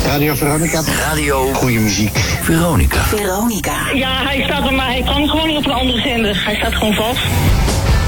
Radio Veronica. Radio. Goeie muziek. Veronica. Ja, hij staat er, maar hij kan gewoon niet op een andere zender. Hij staat gewoon vast.